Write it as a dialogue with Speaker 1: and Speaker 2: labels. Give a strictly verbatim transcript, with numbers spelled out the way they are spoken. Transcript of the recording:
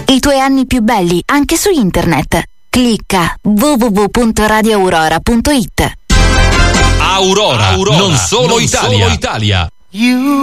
Speaker 1: I tuoi anni più belli anche su internet. Clicca w w w punto radio aurora punto it.
Speaker 2: Aurora, Aurora, non solo
Speaker 3: non
Speaker 2: Italia.
Speaker 3: Solo Italia.
Speaker 4: You